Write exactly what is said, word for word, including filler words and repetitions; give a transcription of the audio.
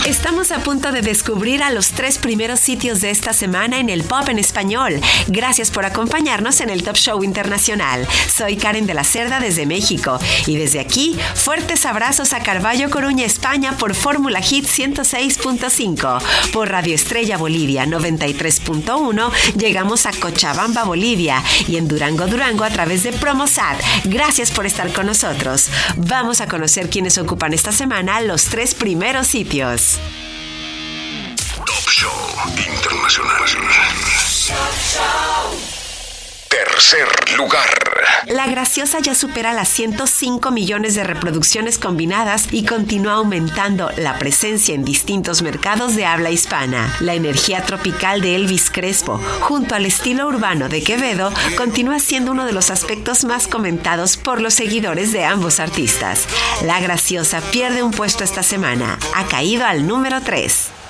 Estamos a punto de descubrir a los tres primeros sitios de esta semana en el pop en español. Gracias por acompañarnos en el Top Show Internacional. Soy Karen de la Cerda desde México y desde aquí, fuertes abrazos a Carballo, Coruña, España por Fórmula Hit ciento seis punto cinco. Por Radio Estrella Bolivia noventa y tres punto uno llegamos a Cochabamba, Bolivia y en Durango, Durango a través de Promosat. Gracias por estar con nosotros. Vamos a conocer quiénes ocupan esta semana los tres primeros sitios. Top Show Internacional. Tercer lugar. La Graciosa ya supera las ciento cinco millones de reproducciones combinadas y continúa aumentando la presencia en distintos mercados de habla hispana. La energía tropical de Elvis Crespo, junto al estilo urbano de Quevedo, continúa siendo uno de los aspectos más comentados por los seguidores de ambos artistas. La Graciosa pierde un puesto esta semana. Ha caído al número tres.